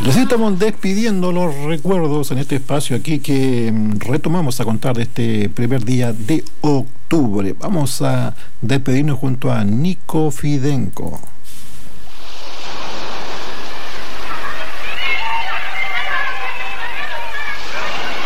Recién estamos despidiendo los recuerdos en este espacio aquí que retomamos a contar de este primer día de octubre. Vamos a despedirnos junto a Nico Fidenco.